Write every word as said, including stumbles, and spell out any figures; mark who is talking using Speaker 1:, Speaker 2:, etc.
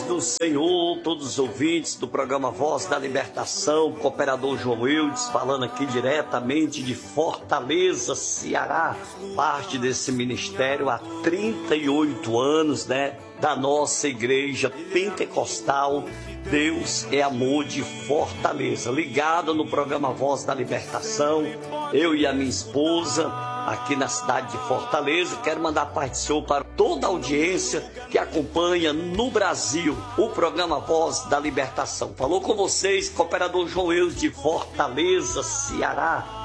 Speaker 1: do Senhor, todos os ouvintes do programa Voz da Libertação, cooperador João Eudes, falando aqui diretamente de Fortaleza, Ceará, parte desse ministério há trinta e oito anos, né, da nossa igreja pentecostal, Deus é Amor de Fortaleza, ligado no programa Voz da Libertação, eu e a minha esposa, aqui na cidade de Fortaleza. Quero mandar paz do Senhor para toda a audiência que acompanha no Brasil o programa Voz da Libertação. Falou com vocês, cooperador João Eudes de Fortaleza, Ceará.